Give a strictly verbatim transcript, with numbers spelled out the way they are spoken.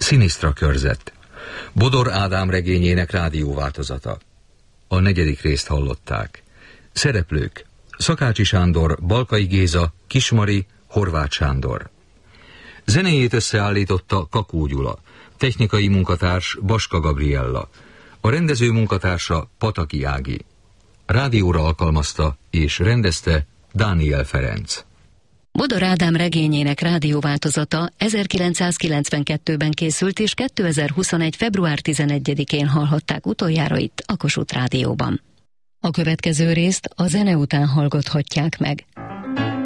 Szinisztra körzet. Bodor Ádám regényének rádióváltozata. A negyedik részt hallották. Szereplők: Szakácsi Sándor, Balkai Géza, Kismari, Horváth Sándor. Zenéjét összeállította Kakó Gyula, technikai munkatárs Baska Gabriella, a rendező munkatársa Pataki Ági. Rádióra alkalmazta és rendezte Dániel Ferenc. Bodor Ádám regényének rádióváltozata ezerkilencszázkilencvenkettőben készült, és kétezer-huszonegy. február tizenegyedikén hallhatták utoljára itt a Kossuth Rádióban. A következő részt a zene után hallgathatják meg.